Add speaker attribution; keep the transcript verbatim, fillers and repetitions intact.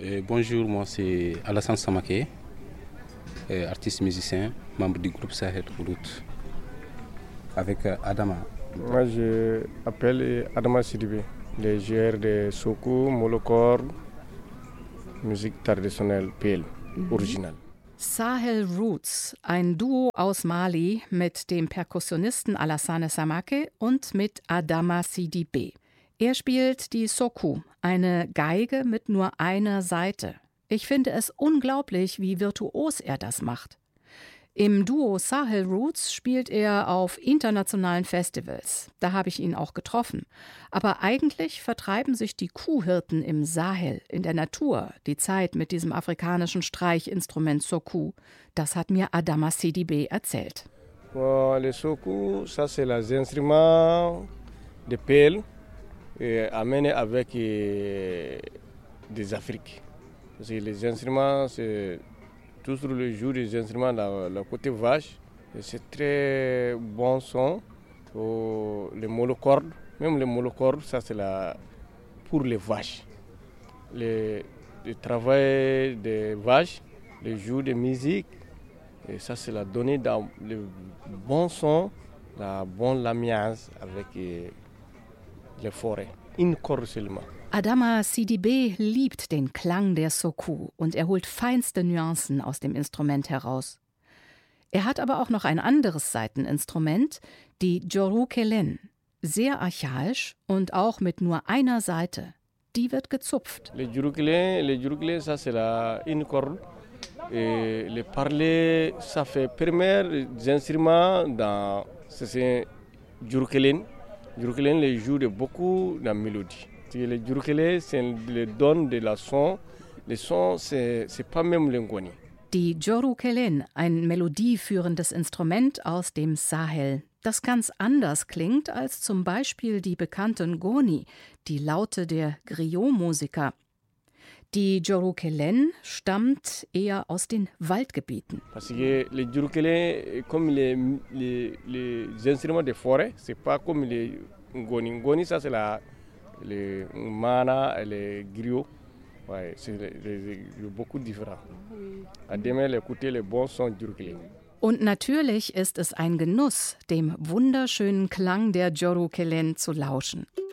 Speaker 1: Euh, bonjour, moi c'est Alassane Samake, euh, artiste musicien, membre du groupe Sahel Route, avec euh, Adama.
Speaker 2: Moi je m'appelle Adama Sidibé, le joueur de soukous, molokord, musique traditionnelle P L, mhm. Original.
Speaker 3: Sahel Roots, ein Duo aus Mali mit dem Perkussionisten Alassane Samake und mit Adama Sidibé. Er spielt die Soukous, eine Geige mit nur einer Saite. Ich finde es unglaublich, wie virtuos er das macht. Im Duo Sahel Roots spielt er auf internationalen Festivals. Da habe ich ihn auch getroffen. Aber eigentlich vertreiben sich die Kuhhirten im Sahel, in der Natur, die Zeit mit diesem afrikanischen Streichinstrument Soukous. Das hat mir Adama Sidibé erzählt.
Speaker 2: Bon, les Soukous, ça c'est les instruments de P L amenés avec des Afriques. Parce que les instruments, c'est toujours le jour des instruments dans le côté vache. Et c'est très bon son. Oh, les monocordes, même les monocordes, ça c'est la, pour les vaches. Le, le travail des vaches, le jour de musique, et ça c'est la donner dans le bon son, la bonne l'ambiance avec eh, les forêts. Une corde seulement.
Speaker 3: Adama Sidibé liebt den Klang der Soukous und er holt feinste Nuancen aus dem Instrument heraus. Er hat aber auch noch ein anderes Saiteninstrument, die Djoroukelen, sehr archaisch und auch mit nur einer Saite. Die wird gezupft.
Speaker 2: Le Djoroukelen, le Djoroukelen, ça c'est la une corde. Et le parler, ça fait premier instrument dans c'est Djoroukelen. Djoroukelen les joue de beaucoup de mélodies. Le Djoroukelen, c'est le don de la son. Le son, c'est, c'est pas même le ngoni.
Speaker 3: Die Djoroukelen, ein melodieführendes Instrument aus dem Sahel, das ganz anders klingt als zum Beispiel die bekannte Ngoni, die Laute der Griot-Musiker. Die Djoroukelen stammt eher aus den Waldgebieten.
Speaker 2: Parce que les Djoroukelen, comme les, les, les instruments de forêt, c'est pas comme les ngoni. Ngoni, ça c'est la les mana et les griots, ouais, c'est les, les, les, beaucoup différent. À demain, écouter les bons sons Djoroukelen.
Speaker 3: Und natürlich ist es ein Genuss, dem wunderschönen Klang der Djoroukelen zu lauschen.